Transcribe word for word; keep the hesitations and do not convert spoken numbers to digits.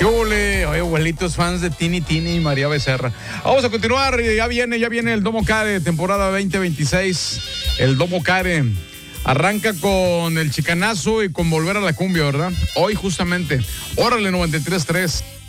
¿Qué ole? Oye, abuelitos fans de Tini Tini y María Becerra. Vamos a continuar, ya viene, ya viene el Domo Care, temporada veinte veintiséis. El Domo Care arranca con el chicanazo y con volver a la cumbia, ¿verdad? Hoy justamente, órale noventa y tres tres.